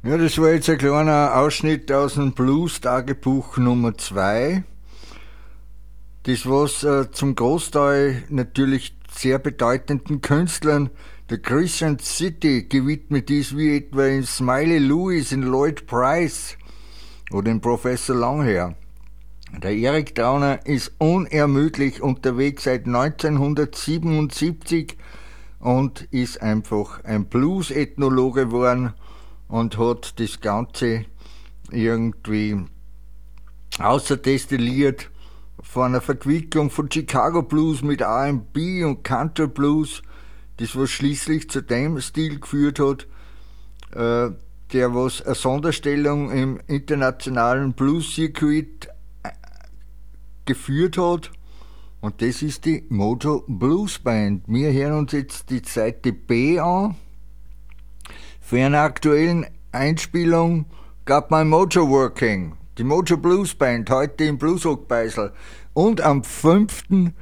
Ja, das war jetzt ein kleiner Ausschnitt aus dem Blues-Tagebuch Nummer 2. Das was zum Großteil natürlich sehr bedeutenden Künstlern der Christian City gewidmet ist, wie etwa in Smiley Lewis, in Lloyd Price oder in Professor Longhair. Der Eric Trauner ist unermüdlich unterwegs seit 1977 und ist einfach ein Blues-Ethnologe geworden und hat das Ganze irgendwie außerdestilliert von einer Verquicklung von Chicago Blues mit R&B und Country Blues, das was schließlich zu dem Stil geführt hat, der was eine Sonderstellung im internationalen Blues-Circuit geführt hat. Und das ist die Mojo Blues Band. Wir hören uns jetzt die Seite B an. Für eine aktuellen Einspielung gab mein Mojo Working. Die Mojo Blues Band, heute im Bluesrock Beisel. Und am 5.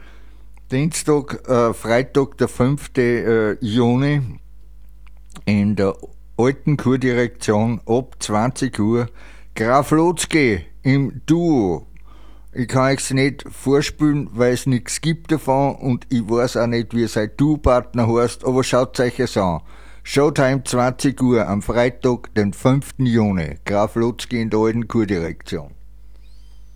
Freitag, der 5. Juni, in der alten Kurdirektion ab 20 Uhr, Graf Lotzke im Duo. Ich kann euch nicht vorspielen, weil es nichts gibt davon und ich weiß auch nicht, wie sein Duo-Partner heißt, aber schaut euch es an. Showtime 20 Uhr am Freitag, den 5. Juni. Graf Lotzke in der alten Kurdirektion.